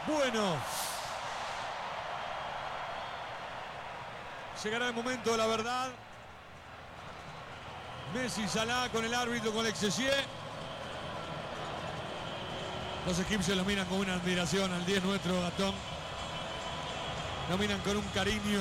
Bueno. Llegará el momento de la verdad. Messi, Salah con el árbitro, con el Exesier. Los egipcios lo miran con una admiración al 10 nuestro, Gastón. Lo miran con un cariño.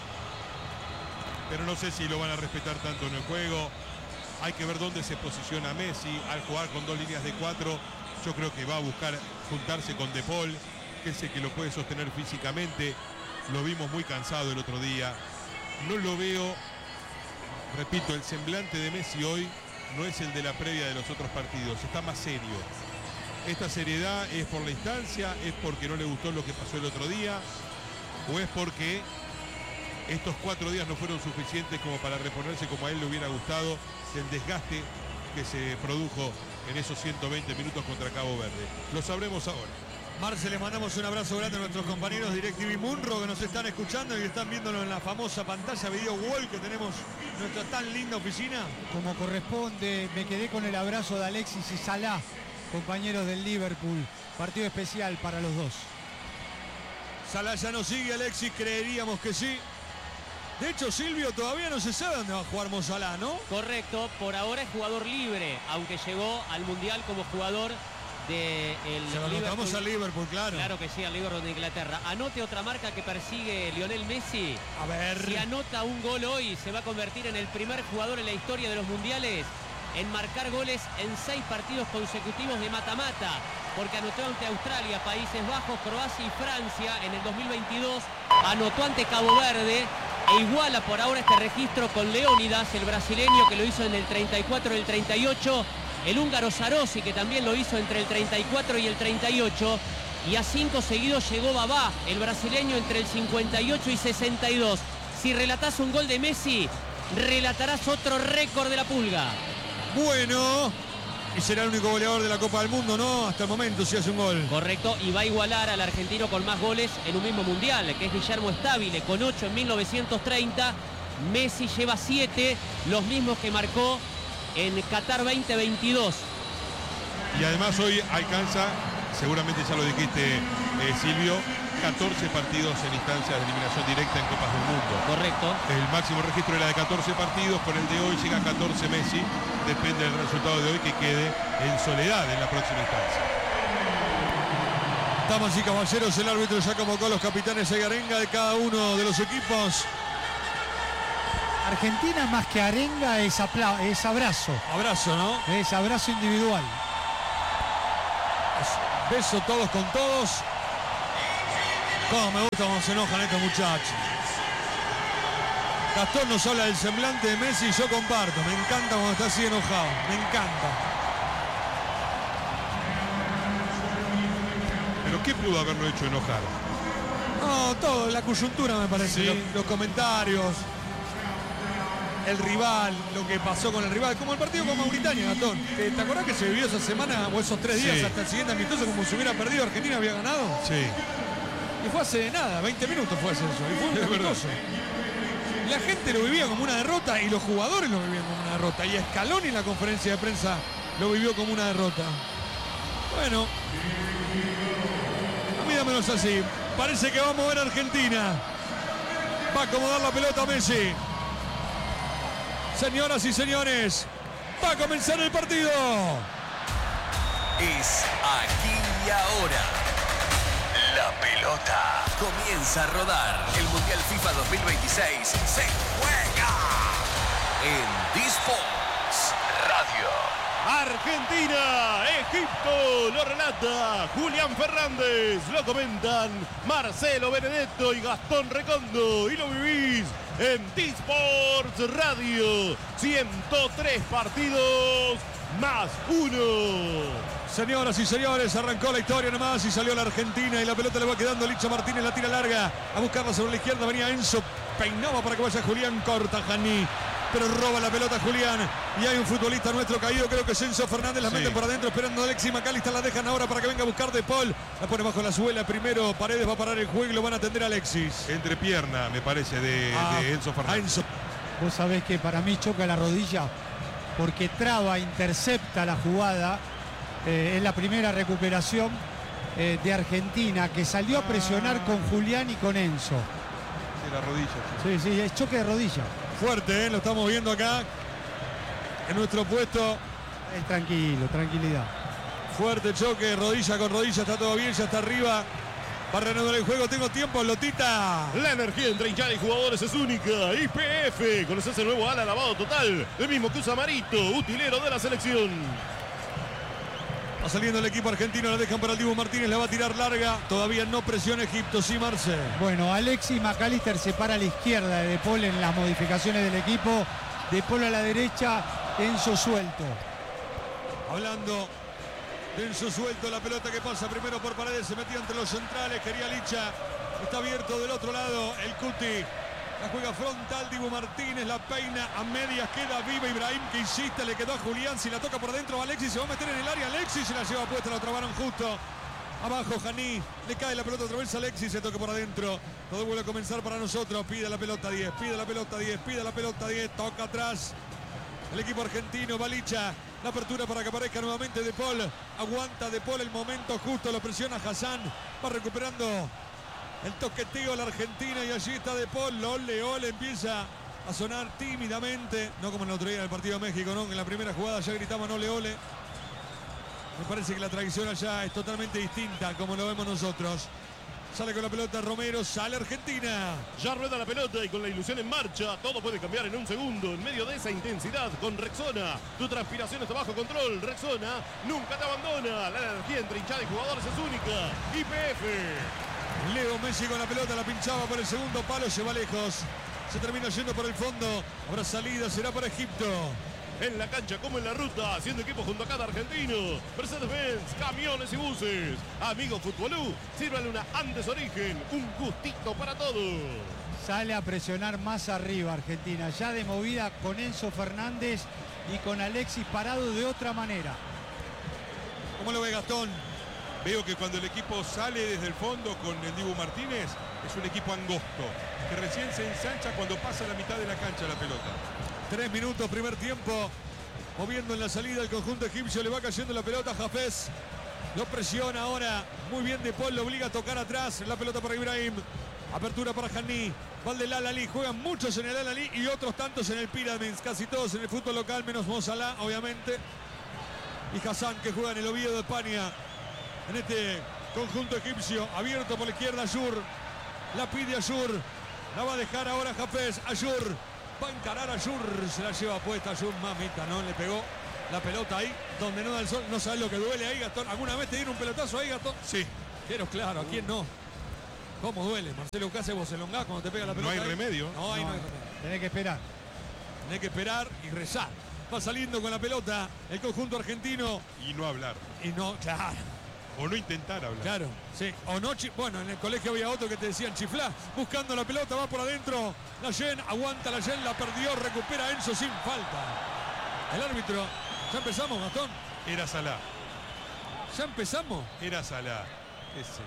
Pero no sé si lo van a respetar tanto en el juego. Hay que ver dónde se posiciona Messi. Al jugar con 2 líneas de 4, yo creo que va a buscar juntarse con De Paul, que es el que lo puede sostener físicamente. Lo vimos muy cansado el otro día. No lo veo, repito, el semblante de Messi hoy no es el de la previa de los otros partidos. Está más serio. Esta seriedad es por la instancia, es porque no le gustó lo que pasó el otro día, o es porque estos 4 días no fueron suficientes como para reponerse como a él le hubiera gustado del desgaste que se produjo en esos 120 minutos contra Cabo Verde. Lo sabremos ahora. Marce, le mandamos un abrazo grande a nuestros compañeros de DirecTV Munro que nos están escuchando y están viéndolo en la famosa pantalla video wall que tenemos en nuestra tan linda oficina. Como corresponde, me quedé con el abrazo de Alexis y Salah, compañeros del Liverpool. Partido especial para los dos. Salah ya no sigue, Alexis, creeríamos que sí. De hecho, Silvio, todavía no se sabe dónde va a jugar Mo Salah, ¿no? Correcto, por ahora es jugador libre, aunque llegó al Mundial como jugador del Liverpool. Vamos al Liverpool, claro. Claro que sí, al Liverpool de Inglaterra. Anote otra marca que persigue Lionel Messi. A ver. Si anota un gol hoy, se va a convertir en el primer jugador en la historia de los mundiales en marcar goles en 6 partidos consecutivos de mata-mata, porque anotó ante Australia, Países Bajos, Croacia y Francia en el 2022, anotó ante Cabo Verde e iguala por ahora este registro con Leónidas, el brasileño, que lo hizo en el 34 y el 38, el húngaro Sarosi, que también lo hizo entre el 34 y el 38, y a 5 seguidos llegó Babá, el brasileño, entre el 58 y 62. Si relatás un gol de Messi, relatarás otro récord de la Pulga. Bueno, y será el único goleador de la Copa del Mundo, ¿no? Hasta el momento, si hace un gol. Correcto, y va a igualar al argentino con más goles en un mismo mundial, que es Guillermo Stabile, con 8 en 1930. Messi lleva 7, los mismos que marcó en Qatar 2022. Y además hoy alcanza, seguramente ya lo dijiste, Silvio, 14 partidos en instancias de eliminación directa en Copas del Mundo. Correcto. El máximo registro era de 14 partidos, con el de hoy llega a 14 Messi. Depende del resultado de hoy que quede en soledad en la próxima instancia. Damas y caballeros, el árbitro ya convocó a los capitanes de arenga de cada uno de los equipos. Argentina más que arenga es abrazo. Abrazo, ¿no? Es abrazo individual. Beso todos con todos. Cómo me gusta cuando se enojan estos muchachos. Gastón nos habla del semblante de Messi y yo comparto. Me encanta cuando está así enojado. Me encanta. ¿Pero qué pudo haberlo hecho enojar? No, todo, la coyuntura me parece. Sí. Los comentarios. El rival, lo que pasó con el rival. Como el partido con Mauritania, Gastón. ¿Te acordás que se vivió esa semana o esos 3 días Sí. hasta el siguiente amistoso como si hubiera perdido? Argentina había ganado. Sí. Y fue hace nada, 20 minutos fue hace eso. Y fue un Es verdad. amistoso. La gente lo vivía como una derrota y los jugadores lo vivían como una derrota. Y Scaloni en la conferencia de prensa lo vivió como una derrota. Bueno, a mí dámelos así. Parece que va a mover Argentina. Va a acomodar la pelota Messi. Señoras y señores, va a comenzar el partido. Es aquí y ahora. La pelota comienza a rodar. El Mundial FIFA 2026 se juega en D-Sports Radio. Argentina, Egipto, lo relata Julián Fernández, lo comentan Marcelo Benedetto y Gastón Recondo, y lo vivís en D-Sports Radio. 103 partidos más 1. Señoras y señores, arrancó la historia nomás y salió la Argentina y la pelota le va quedando Licha Martínez, la tira larga a buscarla sobre la izquierda, venía Enzo, peinaba para que vaya Julián Cortajani, pero roba la pelota Julián y hay un futbolista nuestro caído, creo que es Enzo Fernández, la mete por adentro esperando a Alexis McAllister, la dejan ahora para que venga a buscar De Paul, la pone bajo la suela primero, Paredes va a parar el juego y lo van a atender a Alexis. Entre pierna, me parece, de Enzo Fernández. Vos sabés que para mí choca la rodilla porque traba, intercepta la jugada. En la primera recuperación de Argentina, que salió a presionar con Julián y con Enzo. Sí, la rodilla. Sí, es choque de rodilla. Fuerte, lo estamos viendo acá en nuestro puesto. Tranquilo, tranquilidad. Fuerte choque, rodilla con rodilla, está todo bien, ya está arriba. Va a reanudar el juego, tengo tiempo, Lotita. La energía entre hinchada y jugadores es única. YPF, conoces el nuevo ala lavado total, el mismo que usa Marito, utilero de la selección. Va saliendo el equipo argentino, la dejan para el Dibu Martínez, la va a tirar larga. Todavía no presiona Egipto, sí, Marce. Bueno, Alexis McAllister se para a la izquierda de De Paul en las modificaciones del equipo. De Paul a la derecha, Enzo suelto. Hablando de Enzo suelto, la pelota que pasa primero por Paredes, se metió entre los centrales, quería Licha. Está abierto del otro lado el Cuti. La juega frontal, Dibu Martínez, la peina a medias, queda viva Ibrahim, que insiste, le quedó a Julián, si la toca por adentro Alexis, se va a meter en el área, Alexis se la lleva puesta, la trabaron justo. Abajo Janí, le cae la pelota otra vez a Alexis, se toca por adentro. Todo vuelve a comenzar para nosotros, pide la pelota 10, pide la pelota 10, pide la pelota 10, toca atrás. El equipo argentino, Balicha, la apertura para que aparezca nuevamente De Paul. Aguanta De Paul el momento justo, lo presiona Hassan, va recuperando el toqueteo a la Argentina y allí está De Paul. Ole, ole, empieza a sonar tímidamente. No como en el otro día en el partido de México, ¿no? En la primera jugada ya gritaban ole, ole. Me parece que la tradición allá es totalmente distinta como lo vemos nosotros. Sale con la pelota Romero, sale Argentina. Ya rueda la pelota y con la ilusión en marcha, todo puede cambiar en un segundo. En medio de esa intensidad, con Rexona, tu transpiración está bajo control. Rexona nunca te abandona. La energía entre hinchada y jugadores es única. YPF. Leo Messi con la pelota, la pinchaba por el segundo palo, se va lejos. Se termina yendo por el fondo. Habrá salida, será para Egipto. En la cancha como en la ruta, haciendo equipo junto a cada argentino. Mercedes-Benz, camiones y buses. Amigo Futbolú, sírvale una Andes Origen, un gustito para todos. Sale a presionar más arriba Argentina, ya de movida con Enzo Fernández y con Alexis parado de otra manera. ¿Cómo lo ve Gastón? Veo que cuando el equipo sale desde el fondo con el Dibu Martínez, es un equipo angosto, que recién se ensancha cuando pasa la mitad de la cancha la pelota. 3 minutos, primer tiempo. Moviendo en la salida el conjunto egipcio, le va cayendo la pelota a Hafez. Lo presiona ahora. Muy bien De Paul, lo obliga a tocar atrás. La pelota para Ibrahim. Apertura para Janí. Va del Al-Ahly. Juegan muchos en el Al-Ahly y otros tantos en el Pyramids. Casi todos en el fútbol local, menos Mo Salah, obviamente. Y Hassan, que juega en el Oviedo de España. En este conjunto egipcio, abierto por la izquierda Ayur. La pide Ayur. La va a dejar ahora Hafez. Ayur. Va a encarar a Ayur. Se la lleva puesta Ayur. Mamita, ¿no? Le pegó la pelota ahí, donde no da el sol. No sabes lo que duele ahí, Gastón. ¿Alguna vez te dieron un pelotazo ahí, Gastón? Sí. Pero claro, ¿a quién no? ¿Cómo duele? Marcelo, ¿qué hace vos? ¿Elongás cuando te pega la pelota? No hay ahí? remedio. No, ahí no hay remedio. Tenés que esperar. Tenés que esperar y rezar. Va saliendo con la pelota el conjunto argentino. Y no hablar. Y no, claro. O no intentar hablar. Claro, sí. O no, bueno, en el colegio había otro que te decían chiflá. Buscando la pelota, va por adentro. La Yen, aguanta la Yen, la perdió, recupera Enzo sin falta. El árbitro. ¿Ya empezamos, Gastón? Era Salah. ¿Ya empezamos? Era Salah. Qué sé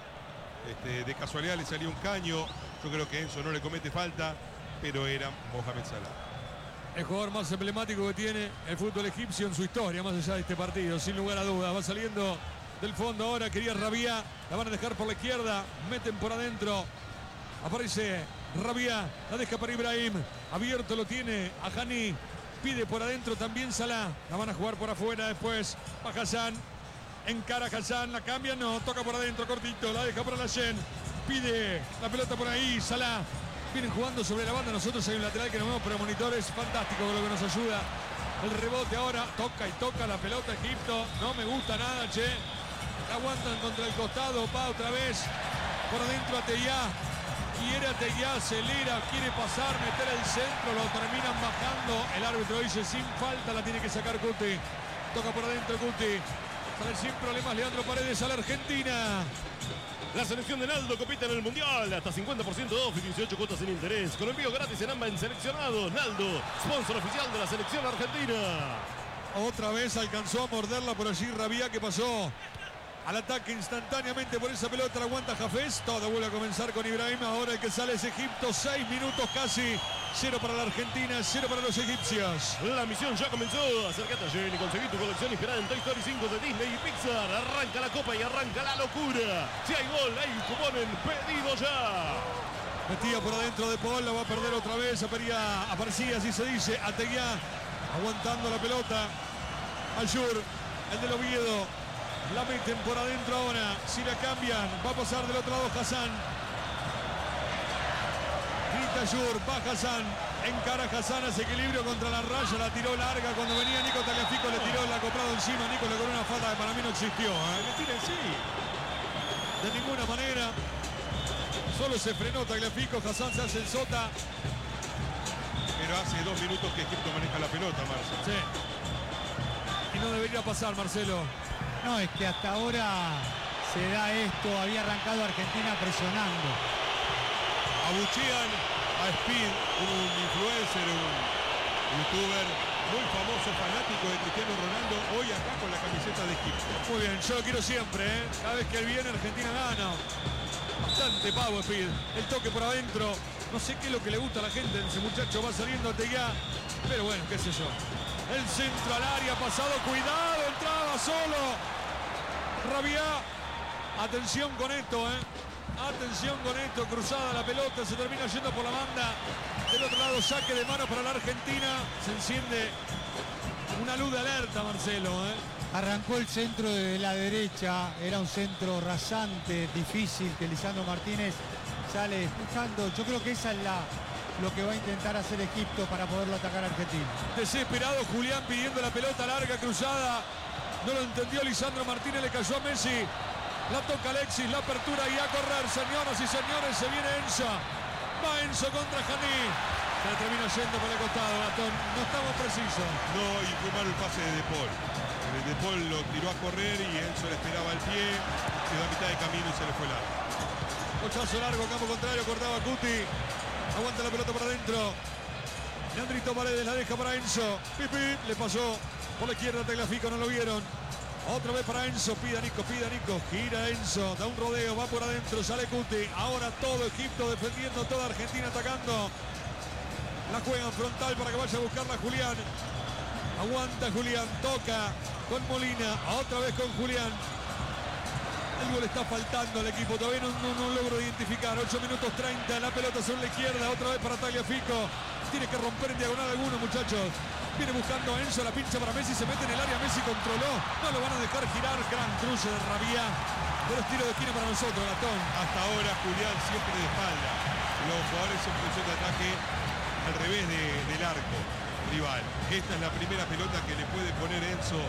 yo. De casualidad le salió un caño. Yo creo que Enzo no le comete falta, pero era Mohamed Salah. El jugador más emblemático que tiene el fútbol egipcio en su historia, más allá de este partido, sin lugar a dudas. Va saliendo del fondo ahora, quería Rabia, la van a dejar por la izquierda, meten por adentro, aparece Rabia, la deja para Ibrahim, abierto lo tiene a Janí, pide por adentro también Salah, la van a jugar por afuera después, va Hassan, encara Hassan, la cambia, no, toca por adentro, cortito, la deja para la Yen, pide la pelota por ahí, Salah, vienen jugando sobre la banda, nosotros hay un lateral que nos vemos, pero monitores, fantástico con lo que nos ayuda, el rebote ahora, toca y toca la pelota Egipto, no me gusta nada, che. Aguantan contra el costado, va otra vez por adentro Ateyá, quiere Ateyá, acelera, quiere pasar, meter el centro, lo terminan bajando, el árbitro dice sin falta, la tiene que sacar Cuti, toca por adentro Cuti, sale sin problemas Leandro Paredes a la Argentina. La selección de Naldo compite en el Mundial, hasta 50% off y 18 cuotas sin interés, con envío gratis en ambas en seleccionados. Naldo, sponsor oficial de la selección argentina. Otra vez alcanzó a morderla por allí Rabia, que pasó al ataque instantáneamente por esa pelota, la aguanta Hafez, todo vuelve a comenzar con Ibrahim, ahora el que sale es Egipto, 6 minutos casi, 0 para la Argentina, 0 para los egipcios. La misión ya comenzó, acércate a Jen y conseguí tu colección inspirada en Toy Story 5 de Disney y Pixar, arranca la copa y arranca la locura, si hay gol, hay cupón en pedido ya. Metía por adentro de Paul, la va a perder otra vez, aparecía, así se dice, Ateguía, aguantando la pelota, Ayur, el del Oviedo, la meten por adentro ahora, si la cambian, va a pasar del otro lado Hassan. Grita Ayur, va Hassan, encara Hassan, hace equilibrio contra la raya, la tiró larga, cuando venía Nico Tagliafico le tiró el acoplado encima, Nico le cobró una falta que para mí no existió. Le tira en sí. De ninguna manera, solo se frenó Tagliafico, Hassan se hace el sota. Pero hace 2 minutos que Egipto maneja la pelota, Marcelo. Sí. Y no debería pasar, Marcelo. No, es que hasta ahora se da esto, había arrancado Argentina presionando. Abuchean a Speed, un influencer, un youtuber muy famoso, fanático de Cristiano Ronaldo, hoy acá con la camiseta de Egipto. Muy bien, yo lo quiero siempre, ¿eh? Cada vez que él viene, Argentina gana. Bastante pavo Speed. El toque por adentro. No sé qué es lo que le gusta a la gente. Ese muchacho va saliendo a Teguía. Pero bueno, qué sé yo. El centro al área, pasado, cuidado, entraba solo. Rabiá. Atención con esto, Atención con esto, cruzada la pelota, se termina yendo por la banda. Del otro lado, saque de mano para la Argentina. Se enciende una luz de alerta, Marcelo, Arrancó el centro de la derecha, era un centro rasante, difícil, que Lisandro Martínez sale empujando. Yo creo que esa es lo que va a intentar hacer Egipto para poderlo atacar a Argentina. Desesperado Julián pidiendo la pelota larga, cruzada. No lo entendió Lisandro Martínez, le cayó a Messi. La toca Alexis, la apertura y a correr, señoras y señores, se viene Enzo. Va Enzo contra Janí. Se le termina yendo por el costado, Gastón. No estamos precisos. No, y fue mal el pase de De Paul. De Paul lo tiró a correr y Enzo le esperaba el pie. Quedó a mitad de camino y se le fue largo. Cochazo largo, campo contrario, cortaba Cuti. Aguanta la pelota para adentro. Leandrito Paredes la deja para Enzo. Pipi, le pasó por la izquierda Tagliafico, no lo vieron. Otra vez para Enzo, pida Nico, gira Enzo, da un rodeo, va por adentro, sale Cuti. Ahora todo Egipto defendiendo, toda Argentina atacando. La juegan frontal para que vaya a buscarla Julián. Aguanta Julián, toca con Molina, otra vez con Julián. Algo le está faltando al equipo, todavía no logro identificar. 8 minutos 30, la pelota sobre la izquierda, otra vez para Tagliafico. Tiene que romper en diagonal alguno, muchachos. Viene buscando a Enzo, la pincha para Messi, se mete en el área, Messi controló. No lo van a dejar girar, gran cruce de Rabiá. Pero es tiro de esquina para nosotros, Gastón. Hasta ahora Julián siempre de espalda. Los jugadores en posición de ataque al revés del arco rival. Esta es la primera pelota que le puede poner Enzo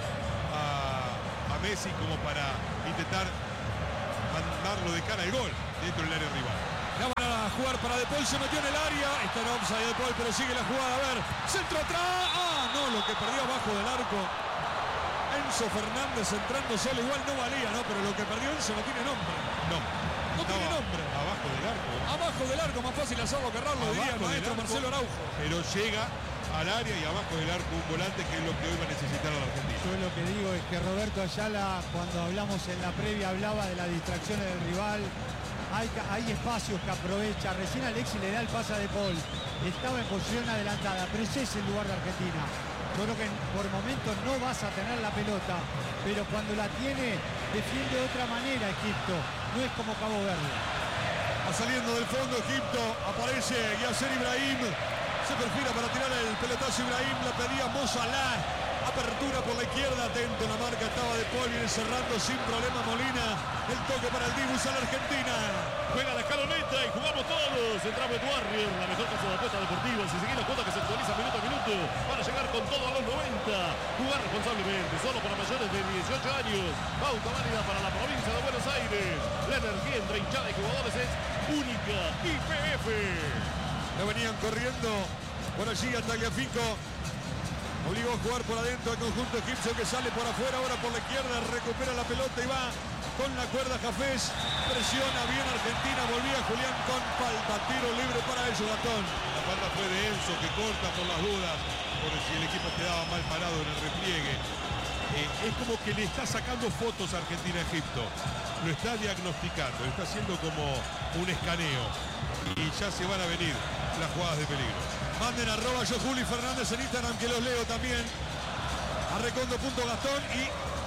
a Messi como para intentar mandarlo de cara al gol dentro del área rival. La van a jugar para De Paul, se metió en el área. Está en offside De Paul, pero sigue la jugada. A ver, centro atrás. No, lo que perdió abajo del arco. Enzo Fernández entrando solo, igual no valía, ¿no? Pero lo que perdió Enzo no tiene nombre. No tiene nombre. Abajo del arco. Abajo del arco, más fácil hacerlo que errarlo, diría el maestro Marcelo Araujo. Pero llega al área y abajo del arco un volante que es lo que hoy va a necesitar a la Argentina. Yo lo que digo es que Roberto Ayala, cuando hablamos en la previa, hablaba de las distracciones del rival. Hay espacios que aprovecha. Recién Alexis le da el pase a De Paul. Estaba en posición adelantada, pero ese es el lugar de Argentina. Yo creo que por momentos no vas a tener la pelota, pero cuando la tiene, defiende de otra manera Egipto. No es como Cabo Verde. Va saliendo del fondo Egipto, aparece Yasser Ibrahim. Se perfila para tirar el pelotazo Ibrahim, la pedía Mo Salah. Apertura por la izquierda, atento, la marca estaba De Paul, viene cerrando sin problema Molina. El toque para el Dibu, sale Argentina. Juega la escaloneta y jugamos todos. Entramos en Warrior, la mejor casa de apuestas deportivas. Y seguir la cuota que se actualiza minuto a minuto para llegar con todo a los 90. Jugar responsablemente, solo para mayores de 18 años. Pauta válida para la provincia de Buenos Aires. La energía entre hinchada y jugadores es única. YPF. La venían corriendo por allí a Tagliafico. Obligó a jugar por adentro al conjunto egipcio que sale por afuera, ahora por la izquierda, recupera la pelota y va con la cuerda Hafez. Presiona bien Argentina, volvía Julián con falta, tiro libre para ellos, Gastón. La falta fue de Enzo que corta por las dudas, por si el equipo quedaba mal parado en el repliegue. Es como que le está sacando fotos a Argentina a Egipto. Lo está diagnosticando, está haciendo como un escaneo. Y ya se van a venir las jugadas de peligro. Manden arroba yo Juli Fernández en Instagram, que los leo también. Arrecondo.gastón y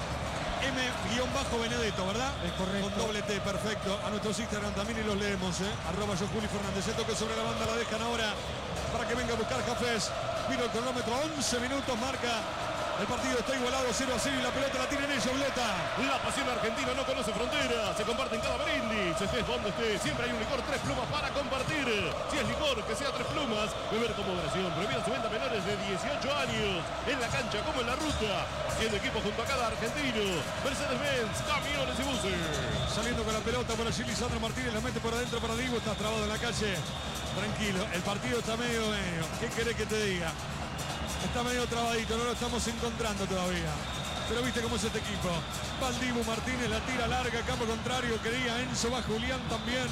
M-Benedetto, ¿verdad? Es correcto. Con doble T, perfecto. A nuestros Instagram también y los leemos, Arroba yo Juli Fernández. El toque sobre la banda, la dejan ahora para que venga a buscar Cafés. Vino el cronómetro, 11 minutos marca. El partido está igualado 0-0 y la pelota la tienen ellos, Blota. La pasión argentina no conoce fronteras. Se comparte en cada brindis. Estés donde estés, siempre hay un licor 3 plumas para compartir. Si es licor, que sea 3 plumas. Beber con moderación. Prohibida su venta a menores de 18 años. En la cancha como en la ruta. Haciendo equipo junto a cada argentino. Mercedes-Benz, camiones y buses. Saliendo con la pelota por allí Lisandro Martínez, la mete por adentro para Diego. Está trabado en la calle. Tranquilo, el partido está medio. ¿Qué querés que te diga? Está medio trabadito, no lo estamos encontrando todavía. Pero viste cómo es este equipo. Va el Dibu Martínez, la tira larga, campo contrario, quería Enzo, va Julián también.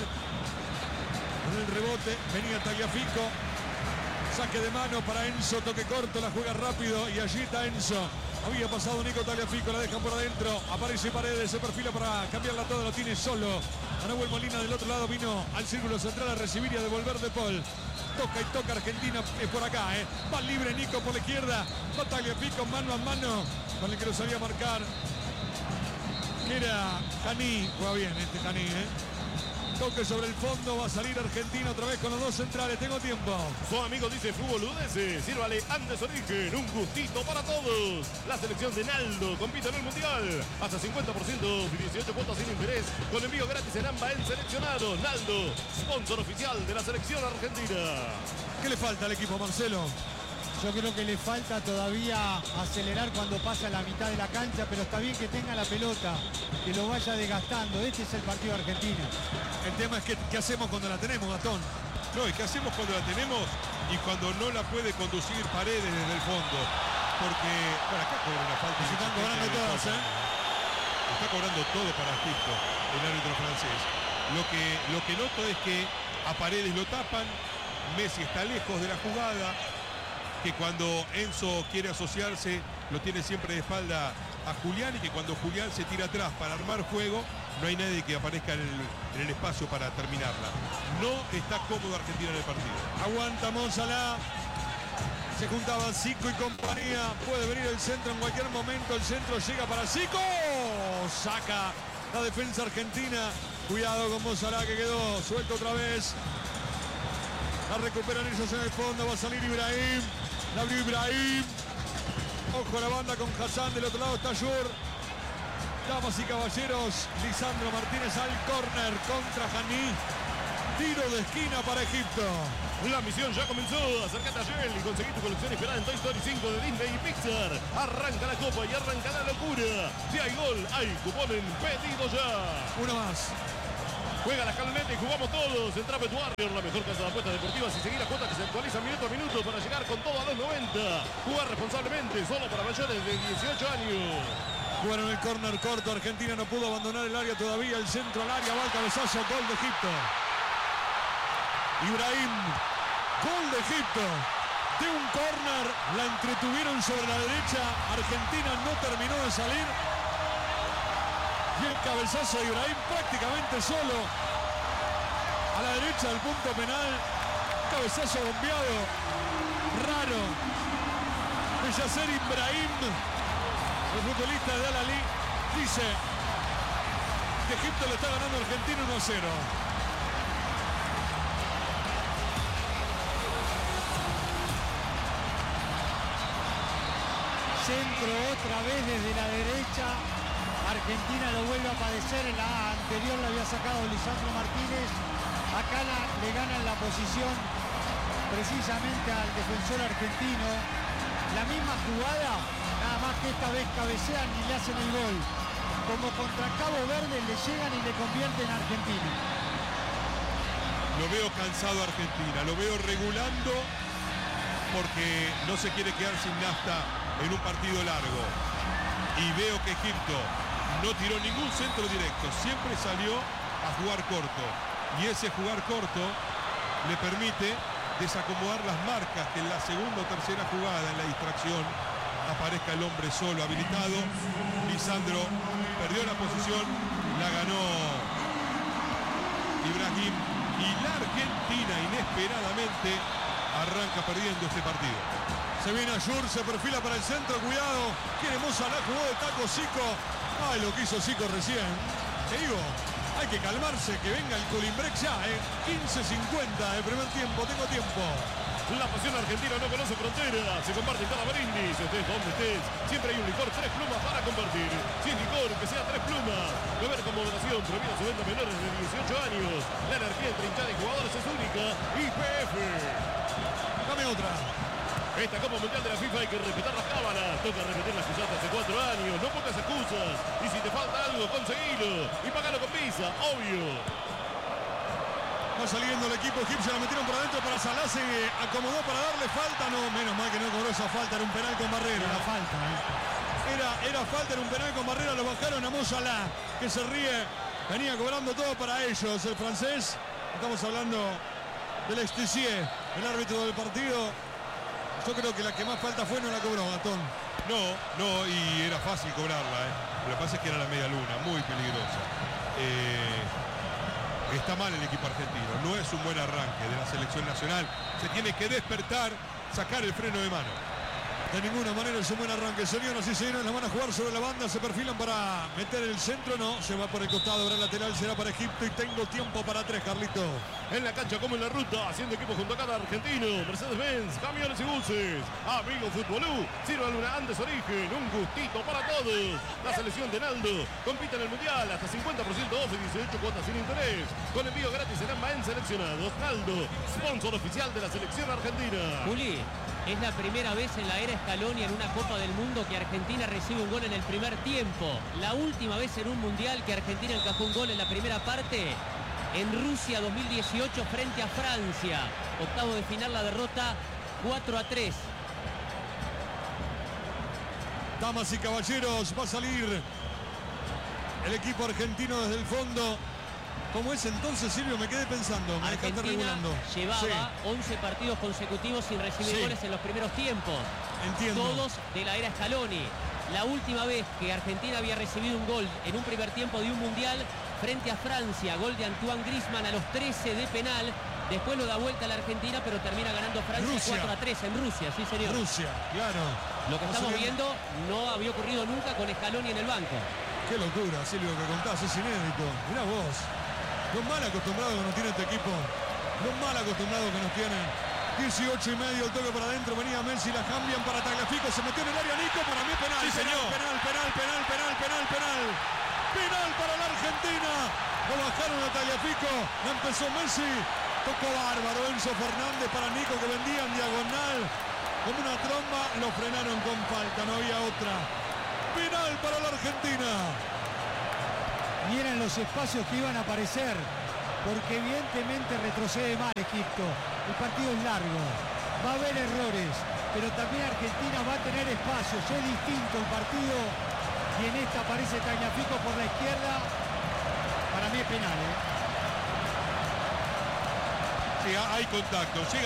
Con el rebote, venía Tagliafico. Saque de mano para Enzo, toque corto, la juega rápido y allí está Enzo. Había pasado Nico Tagliafico, la dejan por adentro. Aparece Paredes, se perfila para cambiarla toda, lo tiene solo. A Nahuel Molina del otro lado vino al círculo central a recibir y a devolver de Paul. Toca y toca Argentina, es por acá, Va libre Nico por la izquierda. Va Tagliafico mano a mano con el que lo sabía marcar. Que era Janí. Juega bien este Janí, Toque sobre el fondo, va a salir Argentina otra vez con los dos centrales. Tengo tiempo. Su amigo dice Fútbol UDS. Sírvale Andes Origen, un gustito para todos. La selección de Naldo compite en el Mundial. Hasta 50% y 18 cuotas sin interés. Con envío gratis en AMBA el seleccionado. Naldo, sponsor oficial de la selección argentina. ¿Qué le falta al equipo, Marcelo? Yo creo que le falta todavía acelerar cuando pasa la mitad de la cancha, pero está bien que tenga la pelota, que lo vaya desgastando. Este es el partido argentino. El tema es que, ¿qué hacemos cuando la tenemos, Gastón? No, ¿y qué hacemos cuando la tenemos y cuando no la puede conducir Paredes desde el fondo? Porque, bueno, acá cobra una falta. Se están cobrando todas, Está cobrando todo para Egipto, el árbitro francés. Lo que noto es que a Paredes lo tapan, Messi está lejos de la jugada, que cuando Enzo quiere asociarse lo tiene siempre de espalda a Julián y que cuando Julián se tira atrás para armar juego no hay nadie que aparezca en el espacio para terminarla. No está cómodo Argentina en el partido. Aguanta Monsalá. Se juntaba Zico y compañía. Puede venir el centro en cualquier momento. El centro llega para Zico. Saca la defensa argentina. Cuidado con Monsalá que quedó suelto otra vez. La recuperan ellos en el fondo. Va a salir Ibrahim. La abrió Ibrahim. Ojo a la banda con Hassan. Del otro lado está Yur. Damas y caballeros, Lisandro Martínez al córner contra Janí. Tiro de esquina para Egipto. La misión ya comenzó. Acércate a Shell y conseguí tu colección esperada en Toy Story 5 de Disney y Pixar. Arranca la copa y arranca la locura. Si hay gol, hay cupón en pedido ya. Uno más. Juega la escaloneta y jugamos todos. Entra Bet Warrior, la mejor casa de apuestas deportivas, y seguir la cuota que se actualiza minuto a minuto para llegar con todo a los 90. Jugar responsablemente, solo para mayores de 18 años. Jugaron el córner corto. Argentina no pudo abandonar el área todavía. El centro al área, va el cabezazo. Gol de Egipto. Ibrahim. Gol de Egipto. De un córner. La entretuvieron sobre la derecha. Argentina no terminó de salir. Y el cabezazo de Ibrahim prácticamente solo. A la derecha del punto penal. Cabezazo bombeado. Raro. De Yasser Ibrahim. El futbolista de Al-Ahly dice que Egipto le está ganando a Argentina 1-0. Centro otra vez desde la derecha. Argentina lo vuelve a padecer. En la anterior la había sacado Lisandro Martínez. Acá le ganan la posición precisamente al defensor argentino. La misma jugada, nada más que esta vez cabecean y le hacen el gol. Como contra Cabo Verde le llegan y le convierten a Argentina. Lo veo cansado a Argentina, lo veo regulando porque no se quiere quedar sin nafta en un partido largo. Y veo que Egipto no tiró ningún centro directo, siempre salió a jugar corto. Y ese jugar corto le permite desacomodar las marcas que en la segunda o tercera jugada, en la distracción, aparezca el hombre solo habilitado. Lisandro perdió la posición, la ganó Ibrahim y la Argentina inesperadamente arranca perdiendo este partido. Se viene Ayur, se perfila para el centro, cuidado. Quiere Moza, la jugó de taco Zico. Ay, lo que hizo Zico recién. Te digo, hay que calmarse, que venga el Colimbrec ya, 15:50 el primer tiempo, tengo tiempo. La pasión argentina no conoce fronteras, se comparte en cada brindis, estés donde estés. Siempre hay un licor 3 plumas para compartir. Si es licor, que sea 3 plumas. Beber con moderación, prohibida su venta a menores de 18 años. La energía entre hinchada y jugadores es única. YPF. Dame otra. Esta Copa Mundial de la FIFA hay que respetar las cábalas. Toca repetir las que usaste hace 4 años. No pongas excusas. Y si te falta algo, conseguilo. Y pagalo con Visa, obvio. Va saliendo el equipo egipcio, la metieron por adentro para Salah, se acomodó para darle falta. No, menos mal que no cobró esa falta, era un penal con Barrera. Era falta, Era falta, era un penal con Barrera, lo bajaron a Mo Salah, que se ríe. Venía cobrando todo para ellos, el francés. Estamos hablando del Estissier, el árbitro del partido. Yo creo que la que más falta fue no la cobró, Gastón. No, y era fácil cobrarla, Lo que pasa es que era la media luna, muy peligrosa. Está mal el equipo argentino, no es un buen arranque de la selección nacional. Se tiene que despertar, sacar el freno de mano. De ninguna manera es un buen arranque, señoras y señores. La van a jugar sobre la banda, se perfilan para meter el centro. No, se va por el costado, ahora el lateral será para Egipto y tengo tiempo para 3, Carlito. En la cancha como en la ruta, haciendo equipo junto a cada argentino. Mercedes-Benz, camiones y buses. Amigo Futbolú, sirvan una Andes Origen, un gustito para todos. La selección de Naldo compite en el Mundial, hasta 50% off y 18 cuotas sin interés. Con envío gratis en ambas en seleccionados. Naldo, sponsor oficial de la selección argentina. Juli, es la primera vez en la era Scaloni en una Copa del Mundo que Argentina recibe un gol en el primer tiempo. La última vez en un Mundial que Argentina encajó un gol en la primera parte, en Rusia 2018 frente a Francia. Octavo de final, la derrota 4-3. Damas y caballeros, va a salir el equipo argentino desde el fondo. ¿Cómo es entonces, Silvio? Me quedé pensando. Me dejaste Argentina regulando. llevaba 11 partidos consecutivos sin recibir goles en los primeros tiempos. Entiendo. Todos de la era Scaloni. La última vez que Argentina había recibido un gol en un primer tiempo de un Mundial frente a Francia, gol de Antoine Griezmann a los 13 de penal. Después lo da vuelta a la Argentina, pero termina ganando Francia 4-3 en Rusia, sí señor. Rusia, claro. Lo que estamos viendo no había ocurrido nunca con Scaloni en el banco. Qué locura, Silvio, que contás, es inédito. Mirá vos. Lo mal acostumbrado que nos tiene este equipo. Lo mal acostumbrado que nos tiene. 18 y medio, el toque para adentro. Venía Messi, la cambian para Tagliafico. Se metió en el área Nico. Para mí penal. Sí, señor. Penal. Penal para la Argentina. Lo bajaron a Tagliafico. La empezó Messi. Tocó bárbaro Enzo Fernández para Nico, que vendía en diagonal. Como una tromba. Lo frenaron con falta. No había otra. Penal para la Argentina. Y eran los espacios que iban a aparecer, porque evidentemente retrocede mal Egipto. El partido es largo, va a haber errores, pero también Argentina va a tener espacios. Es distinto el partido y en esta aparece Tagliafico por la izquierda. Para mí es penal, Sí, hay contacto. Llega